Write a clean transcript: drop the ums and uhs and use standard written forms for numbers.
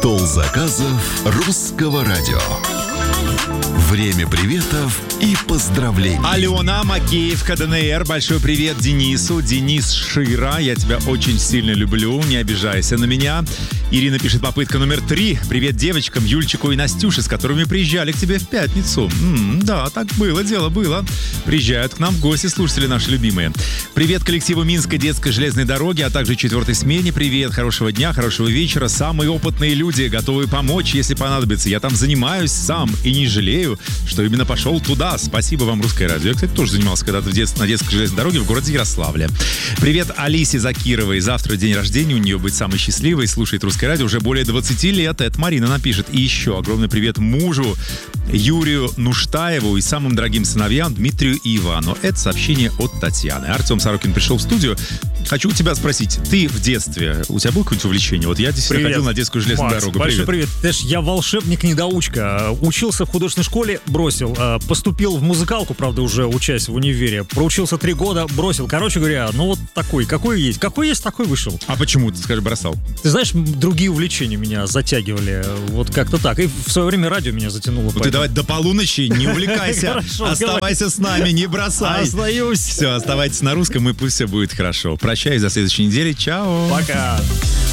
Стол заказов русского радио. Время приветов и поздравлений. Алена Макеевка, ДНР. Большой привет Денису. Денис Шира, я тебя очень сильно люблю. Не обижайся на меня. Ирина пишет, попытка номер 3. Привет девочкам, Юльчику и Настюше, с которыми приезжали к тебе в пятницу. Да, так было, дело было. Приезжают к нам в гости слушатели наши любимые. Привет коллективу Минской детской железной дороги, а также 4-й смене. Привет, хорошего дня, хорошего вечера. Самые опытные люди, готовы помочь, если понадобится. Я там занимаюсь сам и не жалею, что именно пошел туда. Спасибо вам, Русское радио. Я, кстати, тоже занимался когда-то на детской железной дороге в городе Ярославле. Привет Алисе Закировой. Завтра день рождения у нее, быть самой счастливой. Слушает Русское радио уже более 20 лет. Это Марина напишет. И еще огромный привет мужу Юрию Нуштаеву и самым дорогим сыновьям Дмитрию и Ивану. Это сообщение от Татьяны. Артем Сорокин пришел в студию. Хочу у тебя спросить, ты в детстве, у тебя было какое-нибудь увлечение? Вот я действительно ходил на детскую железную дорогу. Большой привет. Ты ж, я волшебник-недоучка. Учился в художественной школе, бросил. Поступил в музыкалку, правда, уже учась в универе. Проучился 3 года, бросил. Короче говоря, ну вот такой, какой есть, такой вышел. А почему, ты скажи, бросал? Ты знаешь, другие увлечения меня затягивали. Вот как-то так. И в свое время радио меня затянуло. Ну ты давай до полуночи не увлекайся. Оставайся с нами, не бросай. Остаюсь. Все, оставайтесь на русском, и пусть все будет хорошо. Прощаюсь до следующей недели. Чао. Пока.